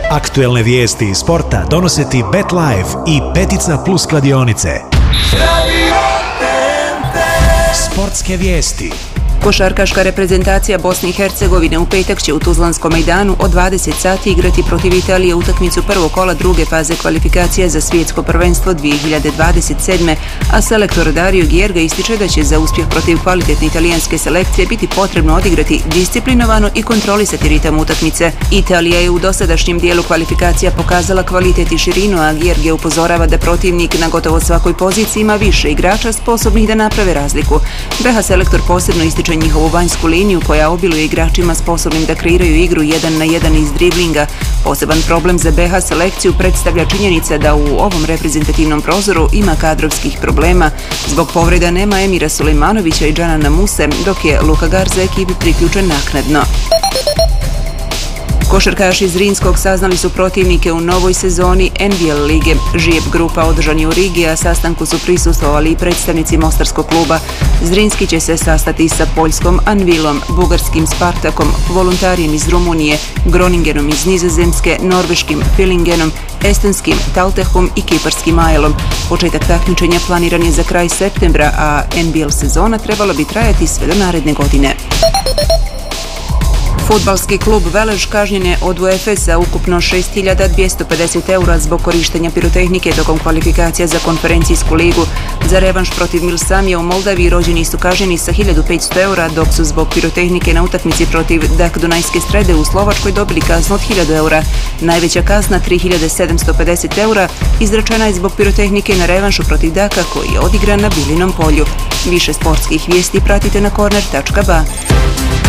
Aktuelne vijesti iz sporta donose ti Bet Live i Petica Plus kladionice. Sportske vijesti. Košarkaška reprezentacija Bosne i Hercegovine u petak će u Tuzlanskom mejdanu od 20 sati igrati protiv Italije utakmicu prvog kola druge faze kvalifikacija za svjetsko prvenstvo 2027. A selektor Dario Gjerga ističe da će za uspjeh protiv kvalitetne italijanske selekcije biti potrebno odigrati disciplinovano i kontrolisati ritam utakmice. Italija je u dosadašnjem dijelu kvalifikacija pokazala kvalitet i širinu, a Gjerge upozorava da protivnik na gotovo svakoj poziciji ima više igrača sposobnih da naprave razliku. BH selektor posebno ističe njihovu vanjsku liniju koja obiluje igračima sposobnim da kreiraju igru 1 na 1 iz driblinga. Poseban problem za BH selekciju predstavlja činjenica da u ovom reprezentativnom prozoru ima kadrovskih problema. Zbog povreda nema Emira Sulejmanovića i Džanana Muse, dok je Luka Garza ekipi priključen naknadno. Košarkaši iz Zrinskog saznali su protivnike u novoj sezoni NBL lige. Žijeb grupa održan je u Rigi, a sastanku su prisustvovali i predstavnici mostarskog kluba. Zrinski će se sastati sa poljskom Anvilom, bugarskim Spartakom, Voluntarijem iz Rumunije, Groningenom iz Nizozemske, norveškim Fillingenom, estonskim Taltehom i kiparskim Ajelom. Početak takmičenja planiran je za kraj septembra, a NBL sezona trebala bi trajati sve do naredne godine. Fudbalski klub Velež kažnjen je od UEFA ukupno 6.250 € zbog korištenja pirotehnike tokom kvalifikacija za konferencijsku ligu. Za revanš protiv Milsamija u Moldaviji rođeni su kažnjeni sa 1.500 €, dok su zbog pirotehnike na utakmici protiv Dak Dunajske Strede u Slovačkoj dobili kaznu od 1.000 €. Najveća kazna, 3.750 € izrečena je zbog pirotehnike na revanšu protiv Daka koji je odigran na Bilinom polju. Više sportskih vijesti pratite na corner.ba.